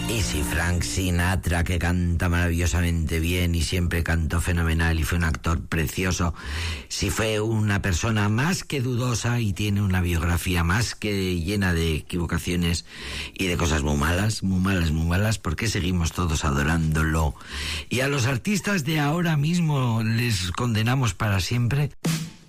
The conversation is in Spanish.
Y si Frank Sinatra, que canta maravillosamente bien y siempre cantó fenomenal y fue un actor precioso, si fue una persona más que dudosa y tiene una biografía más que llena de equivocaciones y de cosas muy malas, muy malas, muy malas, ¿por qué seguimos todos adorándolo? Y a los artistas de ahora mismo les condenamos para siempre.